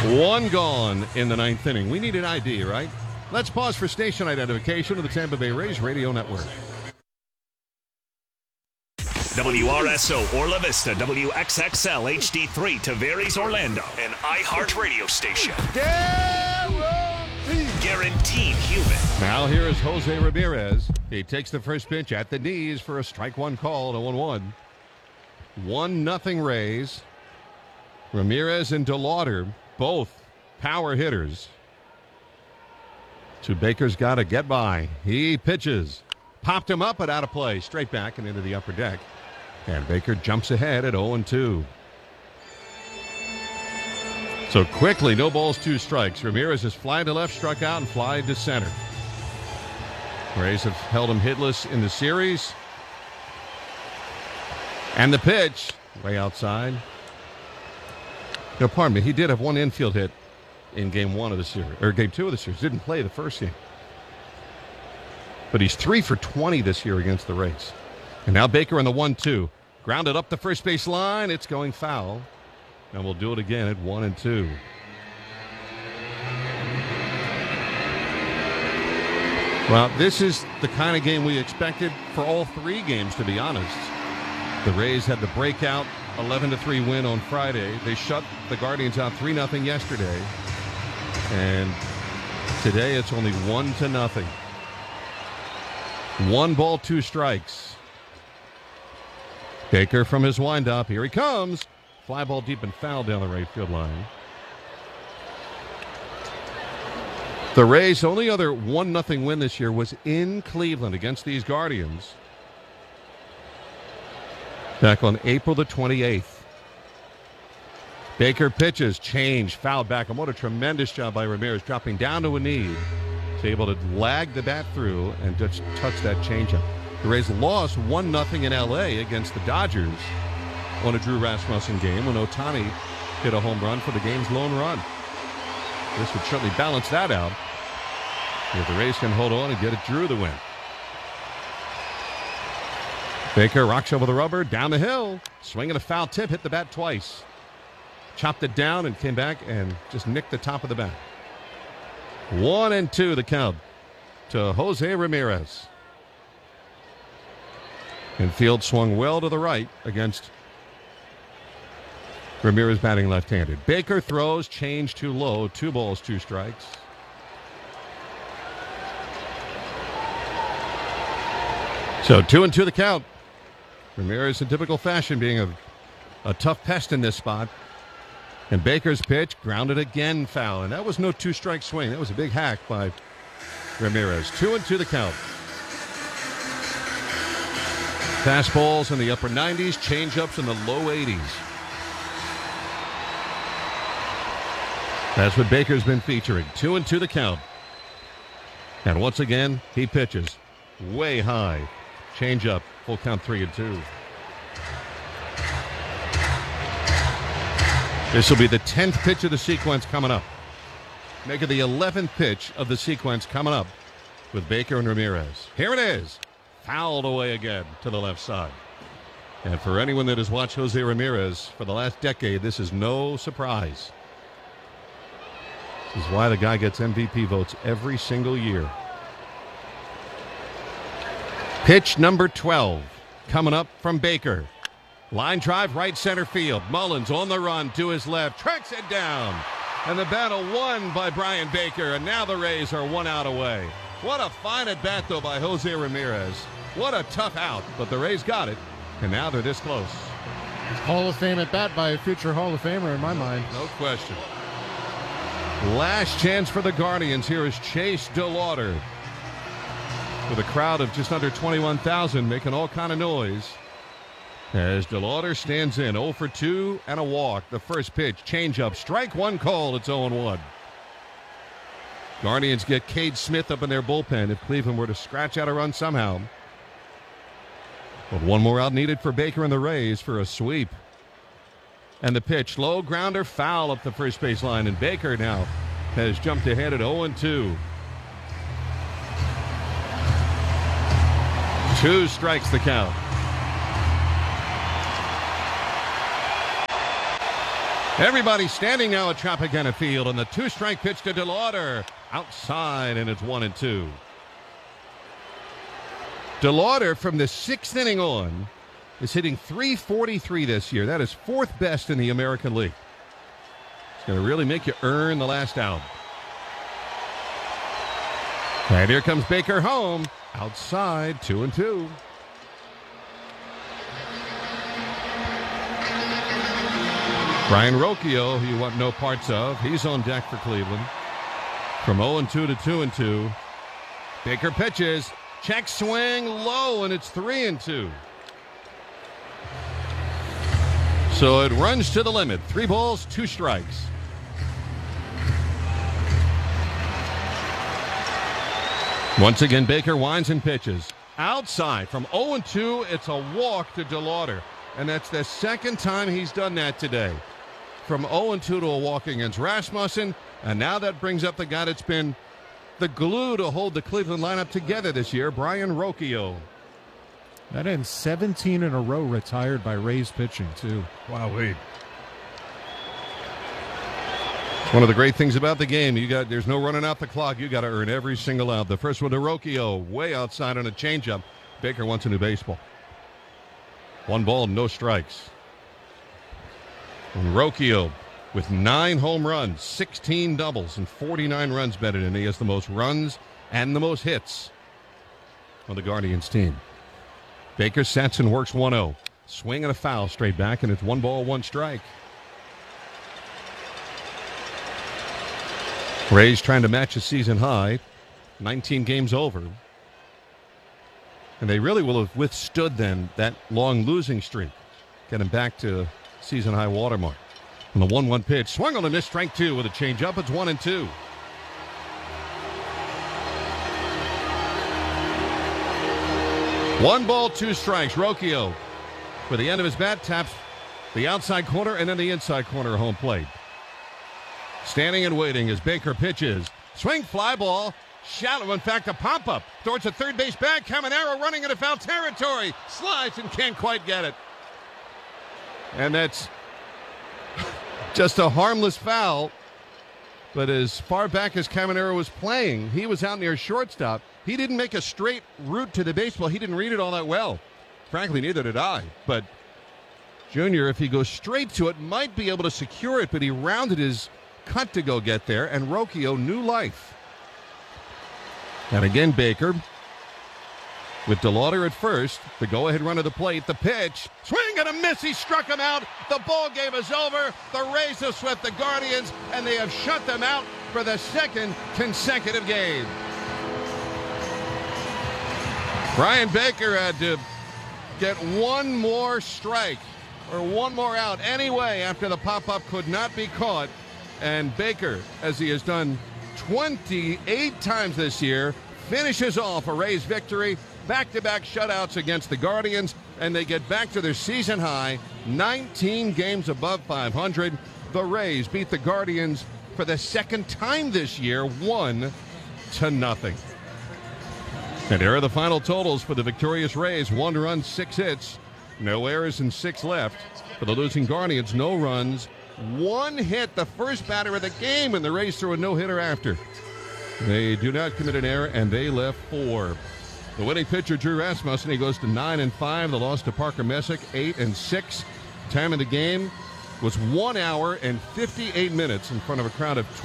One gone in the ninth inning. We need an ID, right? Let's pause for station identification of the Tampa Bay Rays Radio Network. WRSO Orla Vista, WXXL HD3 Tavares Orlando, an iHeart radio station. Guaranteed human. Now here is Jose Ramirez. He takes the first pitch at the knees for a strike one call, 0-1. 1-0 Rays. Ramirez and DeLauder, both power hitters. So Baker's got to get by. He pitches. Popped him up, but out of play. Straight back and into the upper deck. And Baker jumps ahead at 0-2. So quickly, no balls, 2 strikes. Ramirez is fly to left, struck out, and fly to center. Rays have held him hitless in the series. And the pitch, way outside. No, pardon me, he did have one infield hit in game 1 of the series, or game 2 of the series. Didn't play the first game. But he's 3 for 20 this year against the Rays. And now Baker in the 1-2. Grounded up the first base line. It's going foul. And we'll do it again at 1-2. Well, this is the kind of game we expected for all 3 games, to be honest. The Rays had the breakout 11-3 win on Friday. They shut the Guardians out 3-0 yesterday. And today it's only 1-0. 1 ball, 2 strikes. Baker from his windup. Here he comes. Fly ball deep and foul down the right field line. The Rays' only other 1-0 win this year was in Cleveland against these Guardians back on April the 28th. Baker pitches, change, foul back. And what a tremendous job by Ramirez, dropping down to a knee. He's able to lag the bat through and just touch that changeup. The Rays lost 1-0 in L.A. against the Dodgers on a Drew Rasmussen game when Ohtani hit a home run for the game's lone run. This would certainly balance that out if the Rays can hold on and get it Drew the win. Baker rocks over the rubber, down the hill, swinging a foul tip, hit the bat twice. Chopped it down and came back and just nicked the top of the bat. 1-2 the count to Jose Ramirez. And Field swung well to the right against Ramirez batting left-handed. Baker throws, change too low, 2 balls, 2 strikes. So 2-2 the count. Ramirez in typical fashion being a tough pest in this spot. And Baker's pitch grounded again foul. And that was no 2-strike swing. That was a big hack by Ramirez. 2-2 the count. Fastballs in the upper 90s, changeups in the low 80s. That's what Baker's been featuring. 2-2 the count. And once again, he pitches way high. Changeup, full count 3-2. This will be the 10th pitch of the sequence coming up. Make it the 11th pitch of the sequence coming up with Baker and Ramirez. Here it is. Fouled away again to the left side. And for anyone that has watched Jose Ramirez for the last decade, this is no surprise. This is why the guy gets MVP votes every single year. Pitch number 12 coming up from Baker. Line drive right center field. Mullins on the run to his left. Tracks it down. And the battle won by Brian Baker. And now the Rays are 1 out away. What a fine at bat, though, by Jose Ramirez. What a tough out, but the Rays got it, and now they're this close. Hall of Fame at bat by a future Hall of Famer in my mind. No question. Last chance for the Guardians. Here is Chase DeLauder. With a crowd of just under 21,000 making all kind of noise. As DeLauder stands in 0 for 2 and a walk. The first pitch, changeup, strike one called. It's 0-1. Guardians get Cade Smith up in their bullpen if Cleveland were to scratch out a run somehow. But 1 more out needed for Baker and the Rays for a sweep. And the pitch, low grounder, foul up the first base line. And Baker now has jumped ahead at 0-2. 2 strikes the count. Everybody standing now at Tropicana Field, and the two-strike pitch to DeLauder. Outside, and it's 1-2. DeLauder, from the 6th inning on, is hitting .343 this year. That is 4th best in the American League. It's going to really make you earn the last out. And here comes Baker home. Outside, 2-2. Brian Rocchio, who you want no parts of, he's on deck for Cleveland. From 0-2 to 2-2. Baker pitches. Check swing low, and it's 3-2. So it runs to the limit. 3 balls, 2 strikes. Once again, Baker winds and pitches. Outside from 0-2, it's a walk to DeLauder. And that's the 2nd time he's done that today. From 0-2 to a walk against Rasmussen. And now that brings up the guy that's been the glue to hold the Cleveland lineup together this year, Brian Rocchio. That ends 17 in a row retired by Rays pitching, too. Wow, wait. One of the great things about the game, there's no running out the clock. You got to earn every single out. The first one to Rocchio, way outside on a changeup. Baker wants a new baseball. 1 ball, no strikes. And Rocchio with 9 home runs, 16 doubles, and 49 runs batted in. He has the most runs and the most hits on the Guardians team. Baker sets and works 1-0. Swing and a foul straight back, and it's 1 ball, 1 strike. Rays trying to match a season high, 19 games over. And they really will have withstood then that long losing streak, getting back to season high watermark. And the 1-1 pitch, swung on a miss, strike 2 with a changeup. It's 1-2. One ball, 2 strikes. Rocchio, for the end of his bat, taps the outside corner and then the inside corner of home plate. Standing and waiting as Baker pitches. Swing, fly ball, shallow. In fact, a pop-up towards the third base bag. Caminero running into foul territory. Slides and can't quite get it. And that's just a harmless foul. But as far back as Caminero was playing, he was out near shortstop. He didn't make a straight route to the baseball. He didn't read it all that well. Frankly, neither did I. But Junior, if he goes straight to it, might be able to secure it, but he rounded his cut to go get there, and Rocchio new life. And again, Baker with DeLauder at first, the go-ahead run of the plate, the pitch, swing and a miss, he struck him out. The ball game is over. The Rays have swept the Guardians, and they have shut them out for the 2nd consecutive game. Brian Baker had to get 1 more strike or 1 more out anyway after the pop-up could not be caught. And Baker, as he has done 28 times this year, finishes off a Rays victory. Back-to-back shutouts against the Guardians, and they get back to their season high, 19 games above 500. The Rays beat the Guardians for the 2nd time this year, 1-0. And here are the final totals for the victorious Rays. 1 run, 6 hits, no errors, and 6 left. For the losing Guardians, no runs, 1 hit, the first batter of the game, and the Rays threw a no-hitter after. They do not commit an error, and they left 4. The winning pitcher, Drew Rasmussen, he goes to 9-5. The loss to Parker Messick, 8-6. Time of the game was 1 hour and 58 minutes in front of a crowd of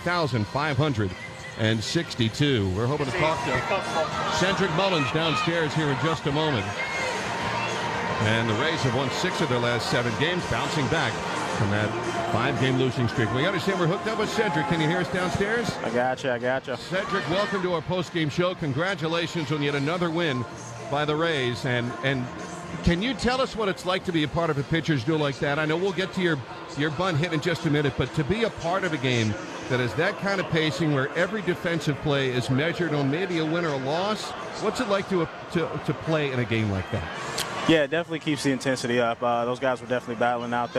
20,562. We're hoping to talk to Cedric Mullins downstairs here in just a moment. And the Rays have won 6 of their last 7 games, bouncing back from that 5-game losing streak. We understand we're hooked up with Cedric. Can you hear us downstairs? I gotcha. Cedric, welcome to our post-game show. Congratulations on yet another win by the Rays. And can you tell us what it's like to be a part of a pitcher's duel like that? I know we'll get to your bunt hit in just a minute, but to be a part of a game that is that kind of pacing where every defensive play is measured on maybe a win or a loss, what's it like to play in a game like that? Yeah, it definitely keeps the intensity up. Those guys were definitely battling out there.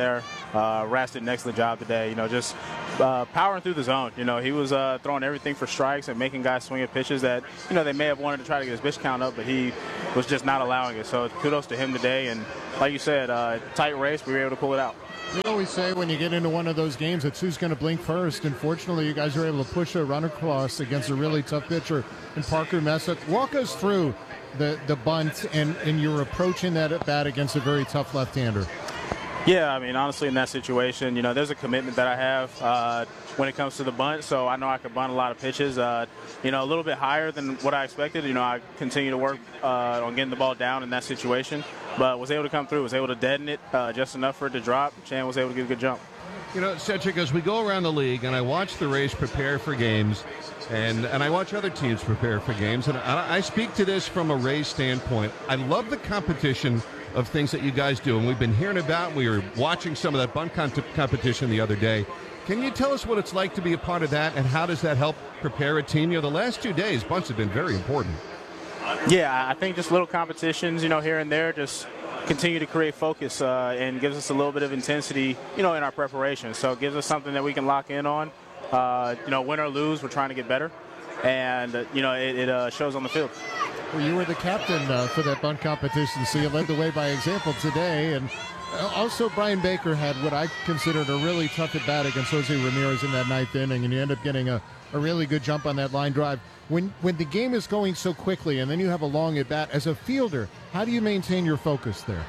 Ras did an excellent job today. Just powering through the zone. He was throwing everything for strikes and making guys swing at pitches that, they may have wanted to try to get his pitch count up, but he was just not allowing it. So kudos to him today. And like you said, tight race, we were able to pull it out. We always say when you get into one of those games, it's who's going to blink first. And fortunately, you guys were able to push a run across against a really tough pitcher in Parker Messick. Walk us through the bunt and your approach in that at bat against a very tough left-hander. Yeah, honestly, in that situation, there's a commitment that I have when it comes to the bunt, so I know I can bunt a lot of pitches, a little bit higher than what I expected. I continue to work on getting the ball down in that situation, but was able to come through, was able to deaden it just enough for it to drop. Chan was able to get a good jump. Cedric, as we go around the league, and I watch the Rays prepare for games, and I watch other teams prepare for games, and I speak to this from a Rays standpoint. I love the competition of things that you guys do, and we've been hearing about. We were watching some of that bunt competition the other day. Can you tell us what it's like to be a part of that, and how does that help prepare a team? The last 2 days, bunts have been very important. Yeah, I think just little competitions, here and there, just continue to create focus and gives us a little bit of intensity, in our preparation. So it gives us something that we can lock in on. Win or lose, we're trying to get better, and it shows on the field. Well, you were the captain for that bunt competition, so you led the way by example today. And also, Brian Baker had what I considered a really tough at bat against Jose Ramirez in that ninth inning, and you end up getting a really good jump on that line drive. When the game is going so quickly, and then you have a long at bat as a fielder, how do you maintain your focus there?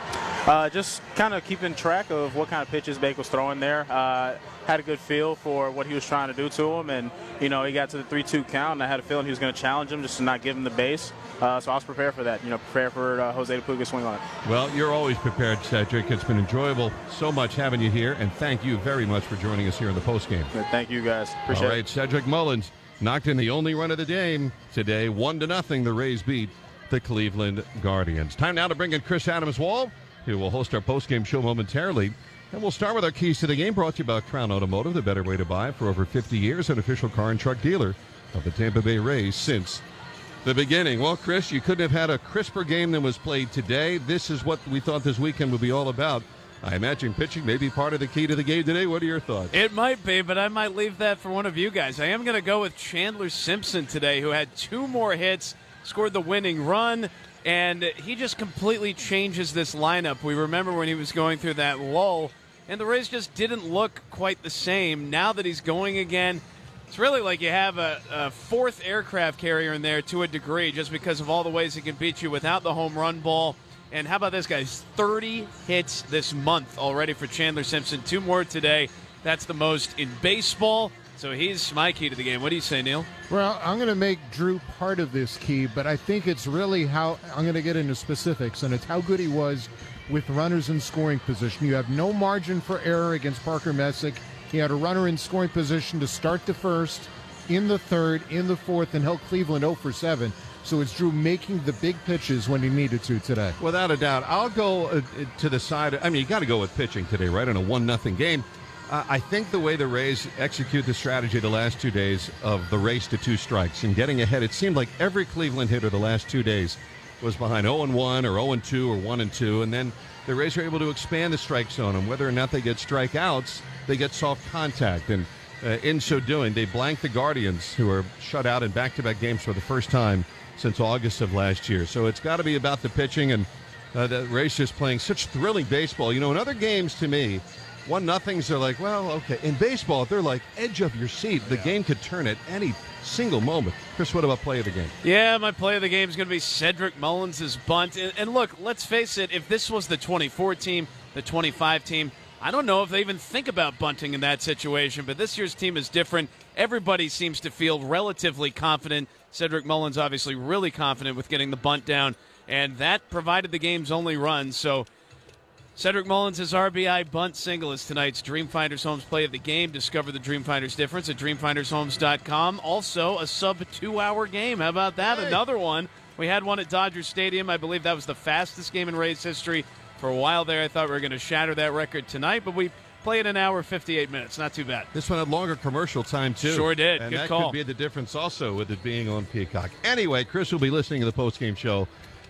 Just kind of keeping track of what kind of pitches Baker was throwing there. Had a good feel for what he was trying to do to him, and he got to the 3-2 count, and I had a feeling he was going to challenge him just to not give him the base. So I was prepared for that. Prepared for Jose to put a good swing on it. Well, you're always prepared, Cedric. It's been enjoyable so much having you here, and thank you very much for joining us here in the postgame. Thank you, guys. Appreciate it. All right, Cedric Mullins knocked in the only run of the game today, 1-0. The Rays beat the Cleveland Guardians. Time now to bring in Chris Adams-Wall, who will host our postgame show momentarily. And we'll start with our keys to the game, brought to you by Crown Automotive, the better way to buy. For over 50 years, an official car and truck dealer of the Tampa Bay Rays since the beginning. Well, Chris, you couldn't have had a crisper game than was played today. This is what we thought this weekend would be all about. I imagine pitching may be part of the key to the game today. What are your thoughts? It might be, but I might leave that for one of you guys. I am going to go with Chandler Simpson today, who had 2 more hits, scored the winning run, and he just completely changes this lineup. We remember when he was going through that lull, and the Rays just didn't look quite the same. Now that he's going again, it's really like you have a 4th aircraft carrier in there to a degree, just because of all the ways he can beat you without the home run ball. And how about this, guys? 30 hits this month already for Chandler Simpson. 2 more today. That's the most in baseball. So he's my key to the game. What do you say, Neil? Well, I'm going to make Drew part of this key, but I think it's really how I'm going to get into specifics, and it's how good he was with runners in scoring position. You have no margin for error against Parker Messick. He had a runner in scoring position to start the first, in the third, in the fourth, and held Cleveland 0 for 7. So it's Drew making the big pitches when he needed to today. Without a doubt. I'll go to the side. You got to go with pitching today, right, in a 1-0 game. I think the way the Rays execute the strategy the last 2 days of the race to 2 strikes and getting ahead, it seemed like every Cleveland hitter the last 2 days was behind 0-1 or 0-2 or 1-2, and then the Rays are able to expand the strike zone, and whether or not they get strikeouts, they get soft contact, and in so doing, they blank the Guardians, who are shut out in back-to-back games for the first time since August of last year. So it's got to be about the pitching, and the Rays just playing such thrilling baseball. In other games, to me, 1-0s are like, well, okay. In baseball, they're like edge of your seat. The game could turn at any single moment. Chris, what about play of the game? Yeah, my play of the game is going to be Cedric Mullins' bunt. And look, let's face it, if this was the 24 team, the 25 team, I don't know if they even think about bunting in that situation, but this year's team is different. Everybody seems to feel relatively confident. Cedric Mullins obviously really confident with getting the bunt down, and that provided the game's only run. So Cedric Mullins' RBI bunt single is tonight's Dreamfinders Homes play of the game. Discover the Dreamfinders difference at dreamfindershomes.com. Also, a sub-2-hour game. How about that? Hey. Another one. We had one at Dodger Stadium. I believe that was the fastest game in Rays history. For a while there, I thought we were going to shatter that record tonight, but we played an hour, 58 minutes. Not too bad. This one had longer commercial time, too. Sure did. And good that call. Could be the difference also with it being on Peacock. Anyway, Chris will be listening to the postgame show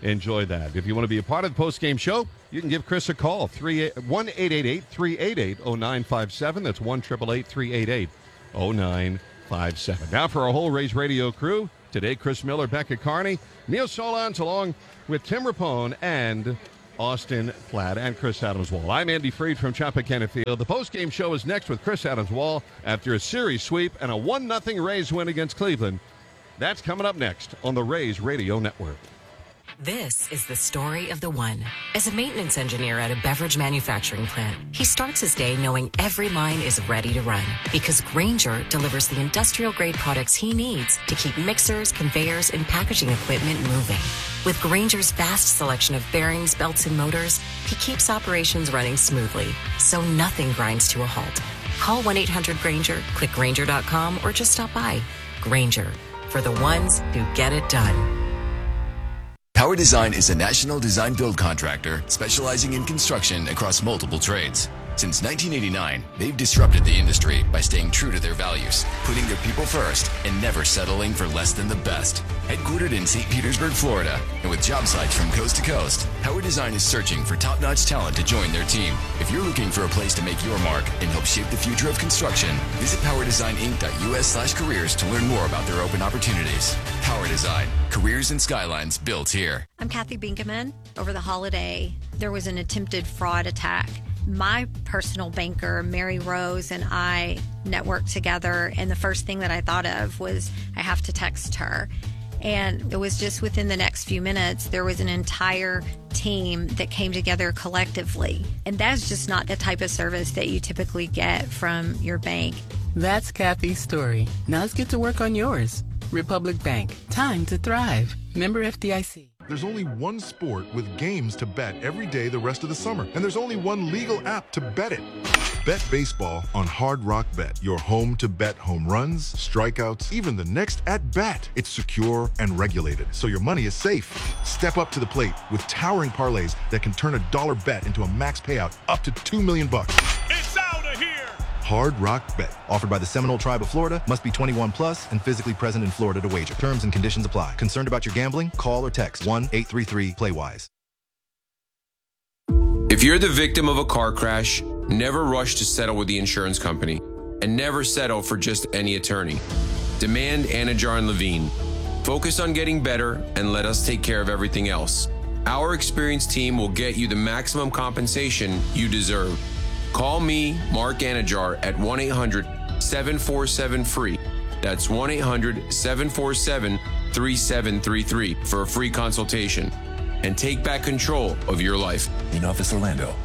enjoy that. If you want to be a part of the post-game show, you can give Chris a call, 1-888-388-0957. That's 1-888-388-0957. Now for our whole Rays Radio crew. Today, Chris Miller, Becca Carney, Neil Solondz, along with Tim Rapone and Austin Platt and Chris Adams-Wall. I'm Andy Freed from Chappaquiddick Field. The post-game show is next with Chris Adams-Wall after a series sweep and a 1-0 Rays win against Cleveland. That's coming up next on the Rays Radio Network. This is the story of the one. As a maintenance engineer at a beverage manufacturing plant, he starts his day knowing every line is ready to run because Grainger delivers the industrial-grade products he needs to keep mixers, conveyors, and packaging equipment moving. With Grainger's vast selection of bearings, belts, and motors, he keeps operations running smoothly, so nothing grinds to a halt. Call 1-800-GRAINGER, click Grainger.com, or just stop by. Grainger, for the ones who get it done. Power Design is a national design build contractor specializing in construction across multiple trades. Since 1989, they've disrupted the industry by staying true to their values, putting their people first, and never settling for less than the best. Headquartered in St. Petersburg, Florida, and with job sites from coast to coast, Power Design is searching for top-notch talent to join their team. If you're looking for a place to make your mark and help shape the future of construction, visit powerdesigninc.us/careers to learn more about their open opportunities. Power Design, careers and skylines built here. I'm Kathy Binkaman. Over the holiday, there was an attempted fraud attack. My personal banker, Mary Rose, and I networked together, and the first thing that I thought of was I have to text her. And it was just within the next few minutes, there was an entire team that came together collectively. And that's just not the type of service that you typically get from your bank. That's Kathy's story. Now let's get to work on yours. Republic Bank. Time to thrive. Member FDIC. There's only one sport with games to bet every day the rest of the summer, and there's only one legal app to bet it. Bet baseball on Hard Rock Bet, your home to bet home runs, strikeouts, even the next at-bat. It's secure and regulated, so your money is safe. Step up to the plate with towering parlays that can turn a dollar bet into a max payout up to $2 million. It's out of here! Hard Rock Bet. Offered by the Seminole Tribe of Florida. Must be 21 plus and physically present in Florida to wager. Terms and conditions apply. Concerned about your gambling? Call or text 1-833-PLAY-WISE. If you're the victim of a car crash, never rush to settle with the insurance company. And never settle for just any attorney. Demand Anajar and Levine. Focus on getting better and let us take care of everything else. Our experienced team will get you the maximum compensation you deserve. Call me, Mark Anajar, at 1-800-747-FREE. That's 1-800-747-3733 for a free consultation. And take back control of your life. In Office Orlando.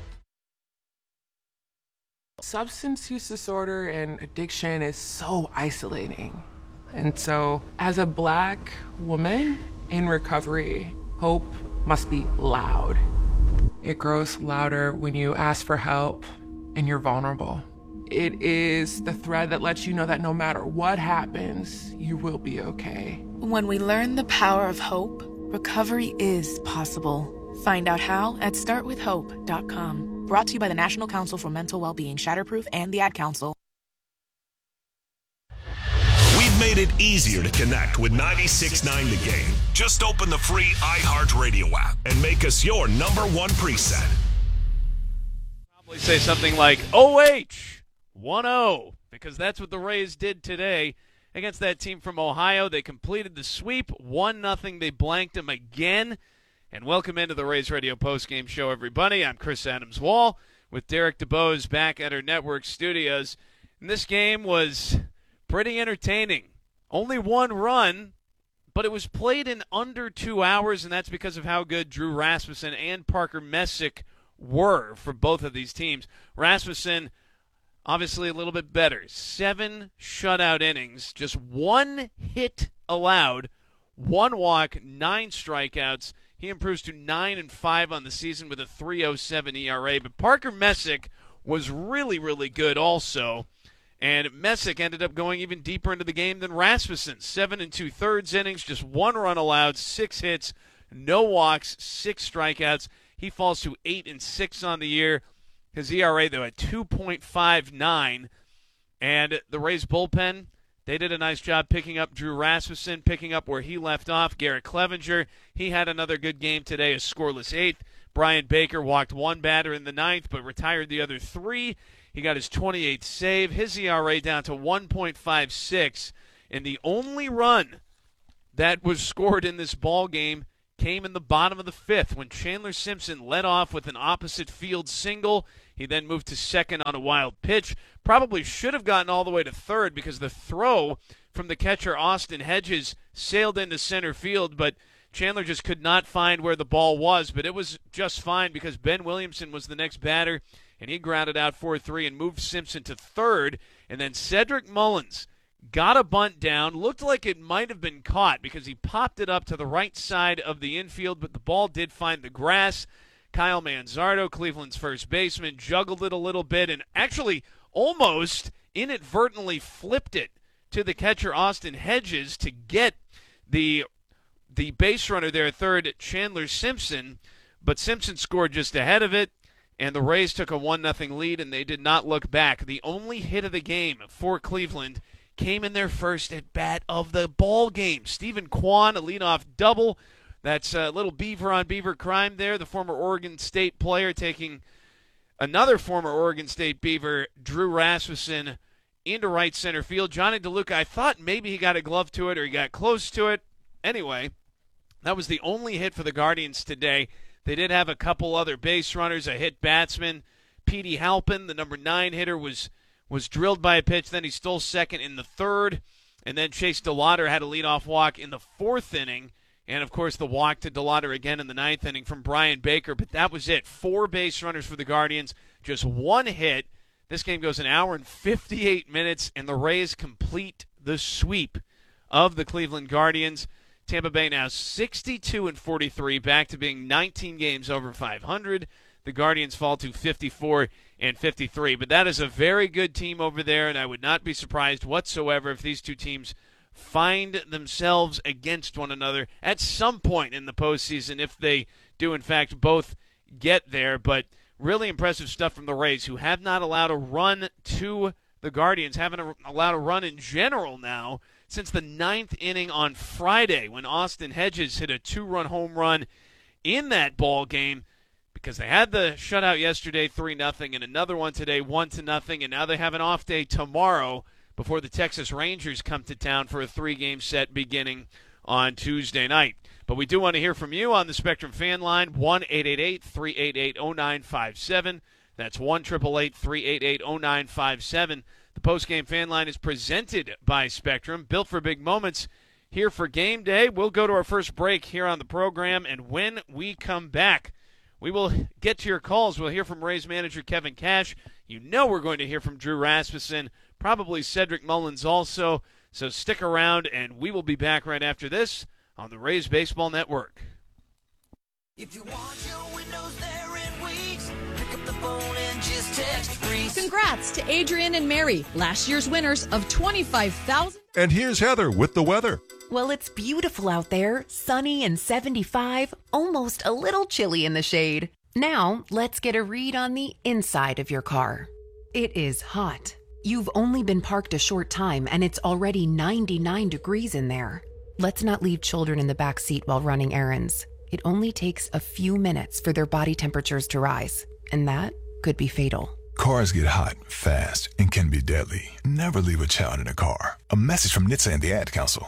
Substance use disorder and addiction is so isolating. And so, as a Black woman in recovery, hope must be loud. It grows louder when you ask for help and you're vulnerable. It is the thread that lets you know that no matter what happens, you will be okay. When we learn the power of hope, recovery is possible. Find out how at startwithhope.com. Brought to you by the National Council for Mental Wellbeing, Shatterproof, and the Ad Council. We've made it easier to connect with 96.9 The Game. Just open the free iHeartRadio app and make us your number one preset. Probably say something like OH 1-0, because that's what the Rays did today against that team from Ohio. They completed the sweep 1-0. They blanked them again. And welcome into the Rays Radio postgame show, everybody. I'm Chris Adams-Wall with Derek DeBose back at our network studios. And this game was pretty entertaining. Only one run, but it was played in under 2 hours, and that's because of how good Drew Rasmussen and Parker Messick were for both of these teams. Rasmussen, obviously a little bit better. 7 shutout innings, just 1 hit allowed, 1 walk, 9 strikeouts. He improves to 9-5 on the season with a 3.07 ERA. But Parker Messick was really, really good also. And Messick ended up going even deeper into the game than Rasmussen. 7 2/3 innings, just 1 run allowed, 6 hits, no walks, 6 strikeouts. He falls to 8-6 on the year. His ERA, though, at 2.59. And the Rays bullpen, They did a nice job picking up Drew Rasmussen, picking up where he left off. Garrett Clevenger, he had another good game today, a scoreless 8th. Brian Baker walked one batter in the 9th, but retired the other 3. He got his 28th save. His ERA down to 1.56. And the only run that was scored in this ball game came in the bottom of the 5th when Chandler Simpson led off with an opposite field single. He then moved to second on a wild pitch. Probably should have gotten all the way to third because the throw from the catcher Austin Hedges sailed into center field, but Chandler just could not find where the ball was. But it was just fine because Ben Williamson was the next batter, and he grounded out 4-3 and moved Simpson to third. And then Cedric Mullins got a bunt down. Looked like it might have been caught because he popped it up to the right side of the infield, but the ball did find the grass. Kyle Manzardo, Cleveland's first baseman, juggled it a little bit and actually almost inadvertently flipped it to the catcher Austin Hedges to get the base runner there at third, Chandler Simpson, but Simpson scored just ahead of it, and the Rays took a 1-0 lead, and they did not look back. The only hit of the game for Cleveland came in their first at-bat of the ball game. Stephen Kwan, a leadoff double. That's a little beaver on beaver crime there. The former Oregon State player taking another former Oregon State Beaver, Drew Rasmussen, into right center field. Johnny DeLuca, I thought maybe he got a glove to it or he got close to it. Anyway, that was the only hit for the Guardians today. They did have a couple other base runners, a hit batsman. Petey Halpin, the number 9 hitter, was drilled by a pitch. Then he stole second in the 3rd. And then Chase DeLauder had a leadoff walk in the 4th inning. And, of course, the walk to DeLauder again in the 9th inning from Brian Baker. But that was it. 4 base runners for the Guardians, just 1 hit. This game goes an hour and 58 minutes, and the Rays complete the sweep of the Cleveland Guardians. Tampa Bay now 62-43, back to being 19 games over 500. The Guardians fall to 54-53. But that is a very good team over there, and I would not be surprised whatsoever if these two teams find themselves against one another at some point in the postseason, if they do, in fact, both get there. But really impressive stuff from the Rays, who have not allowed a run to the Guardians, haven't allowed a run in general now since the 9th inning on Friday when Austin Hedges hit a 2-run home run in that ball game, because they had the shutout yesterday 3-0 and another one today 1-0, and now they have an off day tomorrow before the Texas Rangers come to town for a 3-game set beginning on Tuesday night. But we do want to hear from you on the Spectrum fan line, 1-888-388-0957. That's 1-888-388-0957. The postgame fan line is presented by Spectrum, built for big moments. Here for game day, we'll go to our first break here on the program, and when we come back, we will get to your calls. We'll hear from Rays manager Kevin Cash. You know we're going to hear from Drew Rasmussen, probably Cedric Mullins also. So stick around, and we will be back right after this on the Rays Baseball Network. If you want your windows there in weeks, pick up the phone and just text Reese. Congrats to Adrian and Mary, last year's winners of $25,000. And here's Heather with the weather. Well, it's beautiful out there, sunny and 75, almost a little chilly in the shade. Now, let's get a read on the inside of your car. It is hot. You've only been parked a short time and it's already 99 degrees in there. Let's not leave children in the back seat while running errands. It only takes a few minutes for their body temperatures to rise, and that could be fatal. Cars get hot, fast, and can be deadly. Never leave a child in a car. A message from NHTSA and the Ad Council.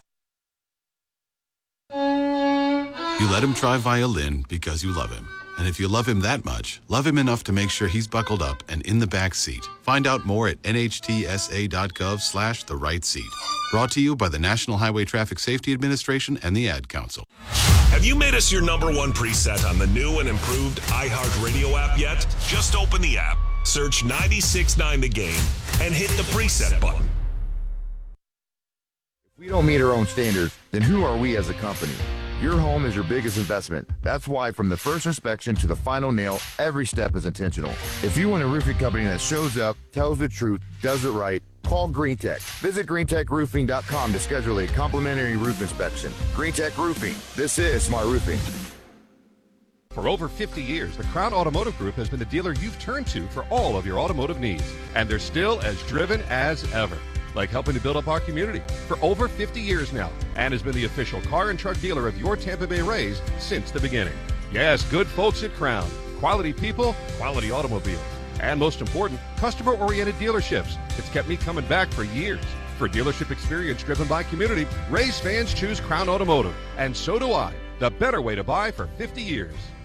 You let him try violin because you love him. And if you love him that much, love him enough to make sure he's buckled up and in the back seat. Find out more at nhtsa.gov/the right seat. Brought to you by the National Highway Traffic Safety Administration and the Ad Council. Have you made us your #1 preset on the new and improved iHeartRadio app yet? Just open the app, search 96.9 The Game, and hit the preset button. If we don't meet our own standards, then who are we as a company? Your home is your biggest investment. That's why from the first inspection to the final nail, every step is intentional. If you want a roofing company that shows up, tells the truth, does it right, call GreenTech. Visit greentechroofing.com to schedule a complimentary roof inspection. GreenTech Roofing. This is smart roofing. For over 50 years, the Crown Automotive Group has been the dealer you've turned to for all of your automotive needs, and they're still as driven as ever. like helping to build up our community for over 50 years now, and has been the official car and truck dealer of your Tampa Bay Rays since the beginning. Yes, good folks at Crown. Quality people, quality automobiles. And most important, customer-oriented dealerships. It's kept me coming back for years. For dealership experience driven by community, Rays fans choose Crown Automotive. And so do I. The better way to buy for 50 years.